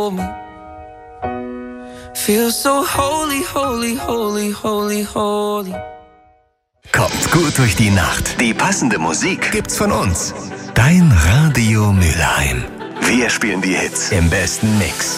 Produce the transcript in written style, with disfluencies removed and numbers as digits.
hold me. Feel so holy, holy, holy, holy, holy. Kommt gut durch die Nacht. Die passende Musik gibt's von uns. Dein Radio Mülheim. Wir spielen die Hits im besten Mix.